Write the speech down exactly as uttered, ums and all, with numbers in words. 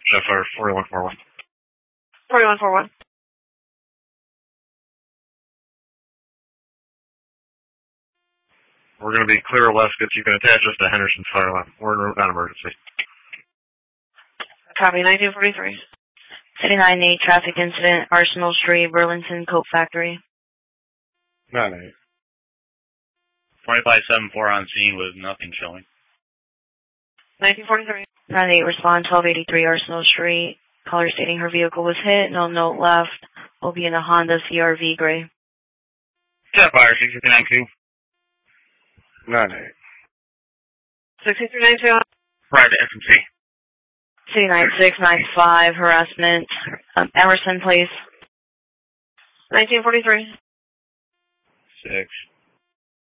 Jeff, or forty-one forty-one. forty-one forty-one. We're going to be clear of Lescott. You can attach us to Henderson's fire line. We're in route, not emergency. Copy, nineteen forty-three. City nine eight, traffic incident, Arsenal Street, Burlington, Coke Factory. nine eight. twenty-five seven four on scene with nothing showing. nineteen forty-three. nine eight, respond, twelve eighty-three, Arsenal Street. Caller stating her vehicle was hit, no note left. Will be in a Honda C R V gray. Jet fire, six three nine two. nine eight. sixty-three ninety-two. Private F M C. City nine six nine five, harassment. Um, Emerson, please. nineteen forty-three. Six.